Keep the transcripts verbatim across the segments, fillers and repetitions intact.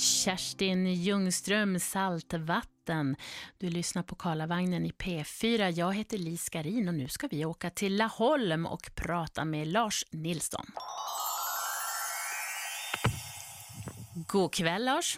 Kerstin Ljungström, Saltvatten. Du lyssnar på Karlavagnen i P fyra. Jag heter Lis Garin och nu ska vi åka till Laholm och prata med Lars Nilsson. God kväll, Lars.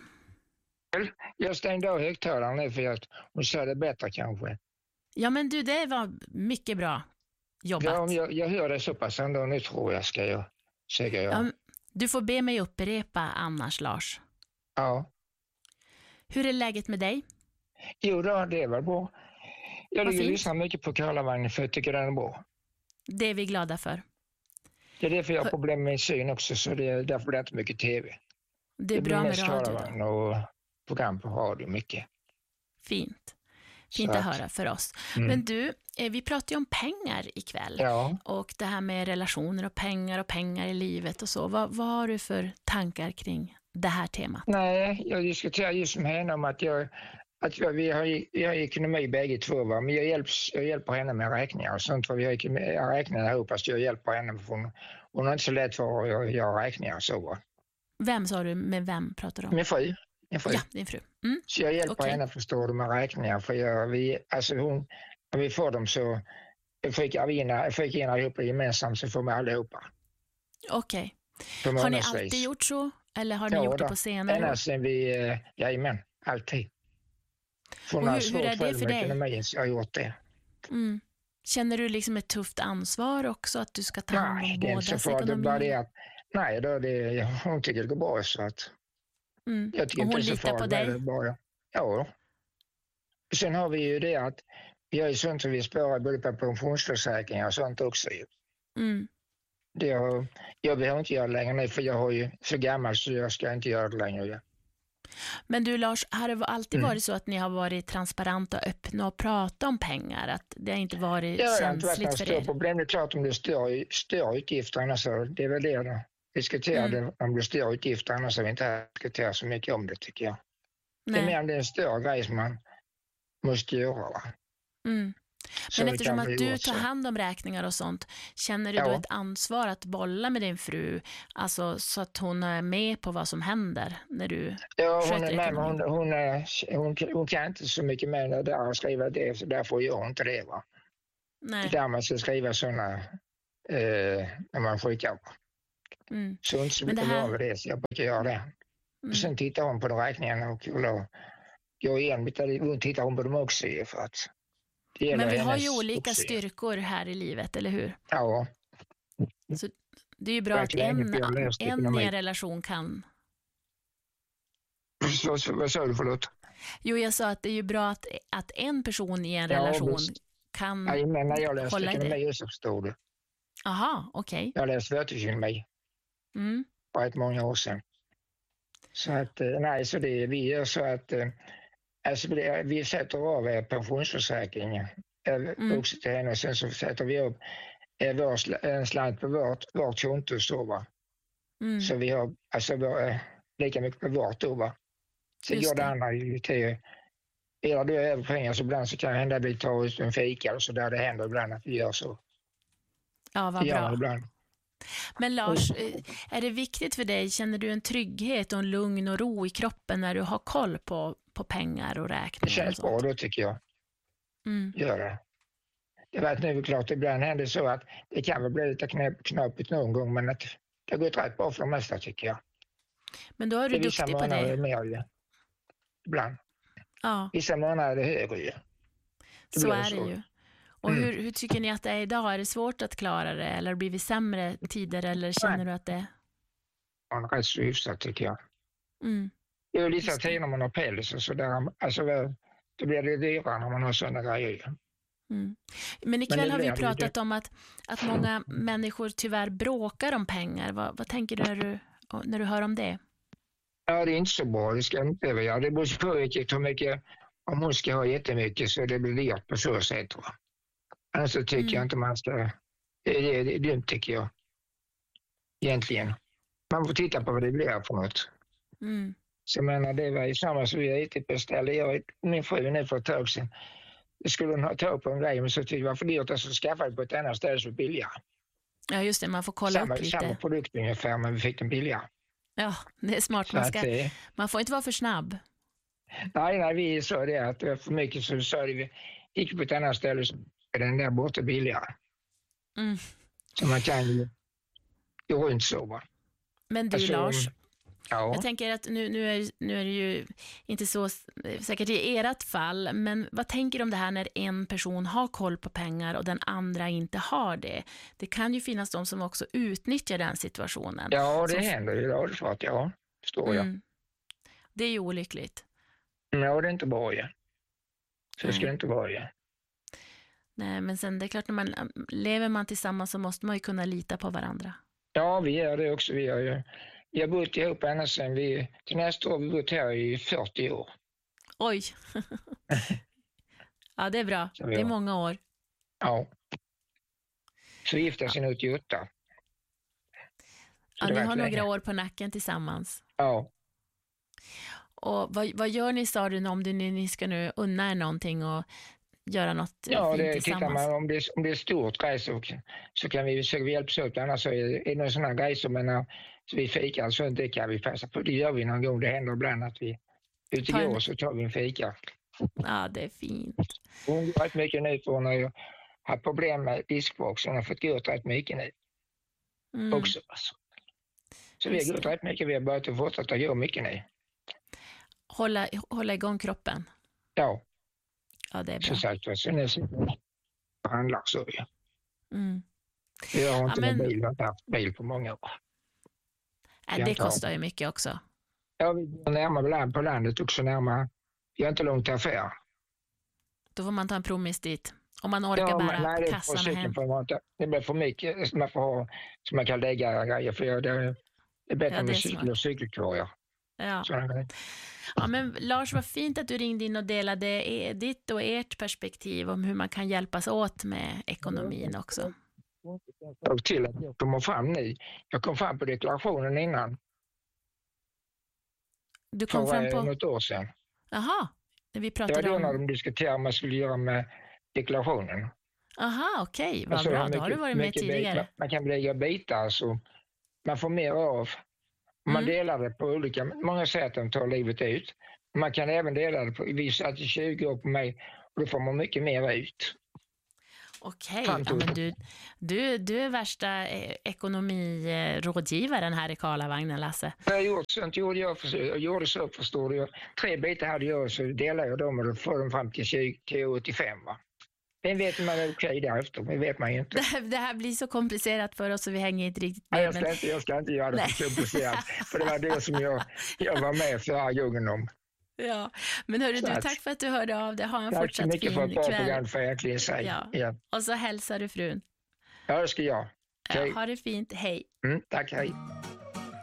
Jag stängde av högtalaren nu för att hon sa det bättre kanske. Ja, men du, det var mycket bra jobbat. Ja, jag, jag hör det så pass ändå, nu tror jag ska jag säga ja. Ja, du får be mig upprepa annars, Lars. Ja. Hur är läget med dig? Jo då, det är väl bra. Jag Vad ligger och fint. lyssnar mycket på Karlavagnen för jag tycker den är bra. Det är vi glada för. Det är därför jag har problem med min syn också, så det är därför det är inte mycket tv. Det är bra med radio Karlavagn då. och program på radio mycket. Fint. Fint Så att att- höra för oss. Mm. Men du, eh, vi pratar ju om pengar ikväll. Ja. Och det här med relationer och pengar och pengar i livet och så. Vad, vad har du för tankar kring det här temat? Nej, jag diskuterar just med henne om att jag, att jag, vi, har, vi har ekonomi bägge två, va? Men jag, hjälps, jag hjälper henne med räkningar och sånt, för vi har ekonomi- räkningar ihop, fast jag hjälper henne för hon, hon är inte så lätt för att göra räkningar och så, va? Vem sa du, med vem pratar du om? Min fru. Min fru. Ja, din fru. Mm. Så jag hjälper Okej. henne, förstår du, med räkningar, för jag, vi, alltså hon, när vi får dem så skickar vi in, skickar in allihopa gemensamt, så får vi allihopa. Okej. På Har ni månadsvis. alltid gjort så? Eller har ni Ja, gjort det då. på senare Ända år? sen vi, eh, jajamän, alltid. För Och hon har hur- svårt hur är det själv för med dig? ekonomin, så jag har gjort det. Mm. Känner du liksom ett tufft ansvar också att du ska ta hand Nej, om det är inte så bådas farligt. Det är bara ekonomi? det att, nej, då är det, hon tycker det går bra, så att Mm. jag tycker Och inte hon det är så litar på farligt. dig? Det är bara, ja. Sen har vi ju det att vi har ju sånt som vi sparar både på pensionsförsäkringar och sånt också ju. Mm. Det har, jag behöver inte göra det längre nu, för jag har ju så gammal så jag ska inte göra det längre. Ja. Men du, Lars, har det alltid Mm. varit så att ni har varit transparenta och öppna och pratat om pengar? Att det har inte varit Ja, det har inte varit några känsligt för stora er? problem. Det är klart om det är större, större utgifter, annars så det är väl det då. Diskutera Mm. det om det är större utgifter, annars har vi inte diskuterat så mycket om det, tycker jag. Det är Nej. mer om det är en större grej som man måste göra, va? Mm. Så Men det eftersom kan att bli du gjort tar så. hand om räkningar och sånt, känner du då Ja. ett ansvar att bolla med din fru? Alltså så att hon är med på vad som händer när du Ja, hon sköter är med, men ekonomin? hon, hon, är, hon, hon kan inte så mycket med det där och skriva det, så därför gör hon inte det, va? Nej. Där man ska skriva sådana eh, när man skickar. Mm. Så hon är inte så Men det mycket här- van vid det, så jag brukar göra det. Mm. Och sen tittar hon på de räkningarna och då går igen, hon tittar hon på dem också ju, för att det gäller Men vi har hennes ju olika också. styrkor här i livet, eller hur? Ja, Det är ju bra att Verkligen, en, jag har läst en i ekonomi. en relation kan... vad, vad sa du, förlåt? Jo, jag sa att det är ju bra att, att en person i en Ja, relation visst. kan... Nej, men när jag läste Hålla i det. ekonomi så förstår du. Aha, okej. Jag läste företagsekonomi Mm. för ett många år sedan. Så att, eh, nej, så det vi gör så att eh, alltså det, vi sätter av eh, pensionsförsäkringen eh, Mm. också till henne, och sen så sätter vi upp eh, vår sl- en slant på vårt, vårt konto så, va. Mm. Så vi har alltså vår, eh, lika mycket på vårt då, va. Så Just går det det. andra ju till, är det över pengar så ibland så kan det hända att vi tar ut en fika och så där, det händer ibland att vi gör så. Ja, vad Det gör bra. man ibland. Men Lars, eh, är det viktigt för dig? Känner du en trygghet och en lugn och ro i kroppen när du har koll på, på pengar och Det räkningar och känns bra sånt? då, tycker jag. Mm. Gör det. Det var nu klart, ibland händer så att det kan väl bli lite knäpp, knapigt någon gång, men att det har gått rätt bra för det mesta, tycker jag. Men då är Det du är vissa duktig på månader det. mer ju. Ibland. Ja, Vissa månader är det högre ju. Det så blir är så. det ju. Och Mm. hur, hur tycker ni att det är idag? Är det svårt att klara det? Eller blir vi sämre tider? Eller känner Nej. du att det... Ja, rätt så hyfsat, tycker jag. Mm. Det är ju vissa Just det. tider när man har päls och sådär. Alltså, då blir det dyrare när man har sådana grejer. Mm. Men ikväll Men det har vi blir ju pratat om att, att många människor tyvärr bråkar om pengar. Vad, vad tänker du när, du när du hör om det? Ja, det är inte så bra. Det ska inte över. Det beror på vilket, hur mycket, om hon ska ha jättemycket så det blir dyrt på så sätt. Va? Annars så tycker Mm. jag inte man ska, det, det, det är dumt, tycker jag. Egentligen. Man får titta på vad det blir för något. Mm. Så jag menar, det var ju samma som vi IT beställde. Jag, min fru nu för ett tag sedan. Det skulle hon ha tag på en grej, men så tyckte jag det var för dyrt att skaffa det på ett annat ställe så billigare. Ja, just det. Man får kolla Samma, upp lite. samma produkt ungefär, men vi fick den billigare. Ja, det är smart. Man, ska, att, man får inte vara för snabb. Nej, nej, vi sa det att det var för mycket, så sa det, vi gick på ett annat ställe så är den där borta billigare. Mm. Så man kan ju gå runt så, va. Men du, alltså, Lars, ja. jag tänker att nu, nu, är, nu är det ju inte så säkert i ert fall, men vad tänker du om det här när en person har koll på pengar och den andra inte har det? Det kan ju finnas de som också utnyttjar den situationen. Ja, det som... händer ju, det för att ja, förstår jag. Mm. Det är ju olyckligt. Ja, det är inte bra, ja. Så det ska inte vara, ja. Nej, men sen det är klart, när man lever man tillsammans så måste man ju kunna lita på varandra. Ja, vi gör det också. Vi har ju vi har bott ihop ända sedan vi, till nästa år har vi bott här i fyrtio år. Oj! Ja, det är bra. Så det är många år. Ja. Så vi gifte oss i åttioåtta. Ja, ni har några år på nacken tillsammans. Ja. Och vad, vad gör ni, sa du, om du, ni, ni ska nu unna er någonting och göra något ja, fint det, tillsammans? Tittar man, om det, om det är stort grej så, så kan vi försöka hjälpas åt. Annars så är det, är det någon sån här grej som menar, så vi fikar, så det kan vi passa på. Det gör vi någon gång. Det händer ibland att vi ute en... går så tar vi en fika. Ja, det är fint. Hon har rätt mycket nu för hon har ju haft problem med diskboxen. Hon har fått gå rätt mycket nu. Mm. Också. Alltså. Så vi har gått rätt mycket. Vi har börjat att fortsätta gå mycket nu. Hålla, hålla igång kroppen. Ja. Ja, det är bra. Så sagt, så nu handlar så ja. Mm. Jag har inte ja, men... någon bil, jag har inte haft bil på många år. Nej, det kostar ju mycket också. Ja, vi är närmare på landet också, närmare. Jag är inte långt till affär. Då får man ta en promis dit. Om man orkar ja, bära nej, kassarna hem. Inte, det blir för mycket, man får ha, så man kan lägga grejer för det, det är bättre ja, med cykel och cykelkorgar. Ja. Ja, men Lars, vad fint att du ringde in och delade ditt och ert perspektiv om hur man kan hjälpas åt med ekonomin också. Och till att jag kommer fram nu. Jag kom fram på deklarationen innan. Du kom fram på? Något år sedan. Jaha, vi pratade det var då om... när de diskuterade vad man skulle göra med deklarationen. Aha, okej, okay. Vad alltså, bra. Mycket, då har du varit med tidigare. Bitar. Man kan lägga bitar så man får mer av. Man mm. delar det på olika, många säger att de tar livet ut. Man kan även dela det på, vi satt i tjugo år på mig och då får man mycket mer ut. Okej, okay. ja, men du, du, du är värsta ekonomirådgivaren här i Karlavagnen, Lasse. Jag gjorde, sånt gjorde jag, för, jag gjorde så, förstår du. Tre bitar hade jag så delade jag dem och då får de fram till tjugo åttiofem, va. Men vet man är okej därefter, men vet man ju inte. Det, det här blir så komplicerat för oss så vi hänger inte riktigt med. Nej, jag, ska men... inte, jag ska inte göra det för komplicerat, för det var det som jag, jag var med förra gången om. Ja, men hörru du, tack för att du hörde av dig. Ha en tack fortsatt fin kväll. Tack så mycket för ett bra program, för egentligen sig. Ja. Ja. Och så hälsar du frun. Ja, det ska jag. Okay. Ja, ha det fint, hej. Mm, tack, hej.